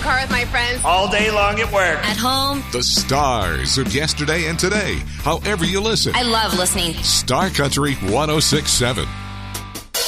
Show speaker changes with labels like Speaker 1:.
Speaker 1: car with my friends.
Speaker 2: All day long at work.
Speaker 1: At home.
Speaker 3: The stars of yesterday and today, however you listen.
Speaker 1: I love listening.
Speaker 3: Star Country 106.7.